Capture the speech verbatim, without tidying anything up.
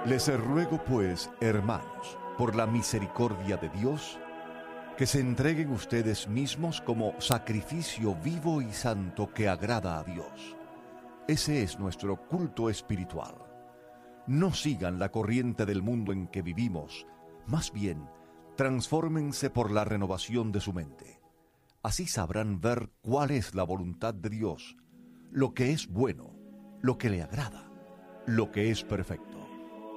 Les ruego pues, hermanos, por la misericordia de Dios, que se entreguen ustedes mismos como sacrificio vivo y santo que agrada a Dios. Ese es nuestro culto espiritual. No sigan la corriente del mundo en que vivimos, más bien, transfórmense por la renovación de su mente. Así sabrán ver cuál es la voluntad de Dios, lo que es bueno, lo que le agrada, lo que es perfecto.